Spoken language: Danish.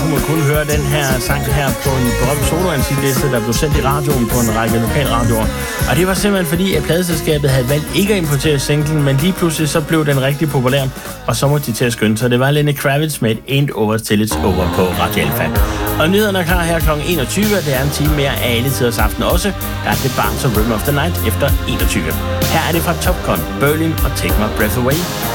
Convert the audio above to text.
kunne man kun høre den her sang her på en berømt soloansitliste, der blev sendt i radioen på en række lokalradioer. Og det var simpelthen fordi, at pladeselskabet havde valgt ikke at importere singlen, men lige pludselig så blev den rigtig populær, og så måtte de til at skynde sig. Det var Lenny Kravitz med et Ain't Over Till It's Over på Radio Alfa. Og nyhederne er klar her kl. 21, og det er en time mere af alle tiders aften også. Der er det Barnes og Rhythm of the Night efter 21. Her er det fra Top Gun, Berlin og Take My Breath Away.